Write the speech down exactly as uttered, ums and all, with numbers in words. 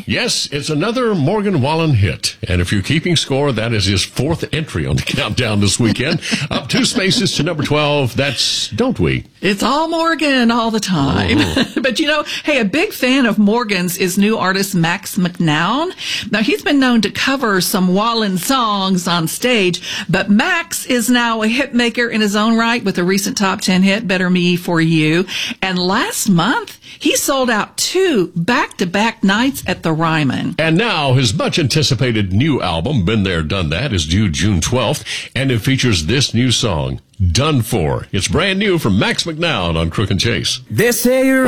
Yes, it's another Morgan Wallen hit. And if you're keeping score, that is his fourth entry on the countdown this weekend. Up two spaces to number twelve. That's Don't We? It's all Morgan all the time. Uh-huh. But you know, hey, a big fan of Morgan's is new artist Max McNown. Now, he's been known to cover some Wallen songs on stage, but Max is now a hit maker in his own right with a recent top ten hit, Better Me For You. And last month, he sold out two back-to-back nights at the Ryman. And now his much-anticipated new album, Been There, Done That, is due June twelfth, and it features this new song, Done For. It's brand new from Max McNown on Crook and Chase. They say you're